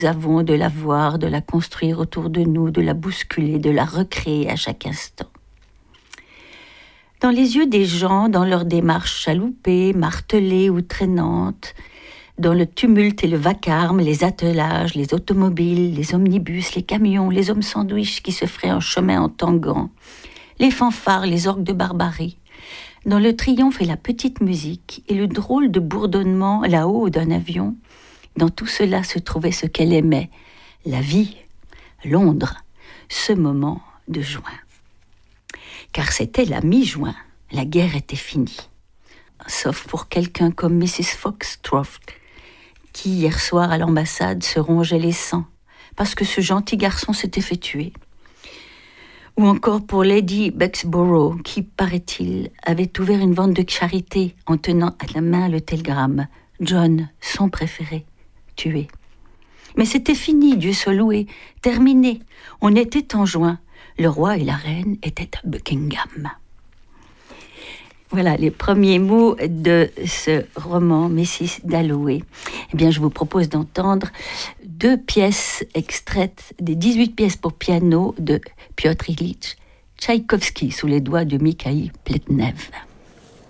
avons de la voir, de la construire autour de nous, de la bousculer, de la recréer à chaque instant. Dans les yeux des gens, dans leur démarche chaloupée, martelée ou traînante, dans le tumulte et le vacarme, les attelages, les automobiles, les omnibus, les camions, les hommes sandwich qui se feraient un chemin en tangant, les fanfares, les orgues de barbarie, dans le triomphe et la petite musique et le drôle de bourdonnement là-haut d'un avion, dans tout cela se trouvait ce qu'elle aimait, la vie, Londres, ce moment de juin. Car c'était la mi-juin, la guerre était finie. Sauf pour quelqu'un comme Mrs. Foxcroft, qui hier soir à l'ambassade se rongeait les sangs, parce que ce gentil garçon s'était fait tuer. Ou encore pour Lady Bexborough, qui, paraît-il, avait ouvert une vente de charité en tenant à la main le télégramme. John, son préféré, tué. Mais c'était fini, Dieu soit loué, terminé. On était en juin. Le roi et la reine étaient à Buckingham. Voilà les premiers mots de ce roman Mrs. Dalloway. Eh bien, je vous propose d'entendre 2 pièces extraites des 18 pièces pour piano de Piotr Ilyich Tchaïkovski sous les doigts de Mikhaïl Pletnev.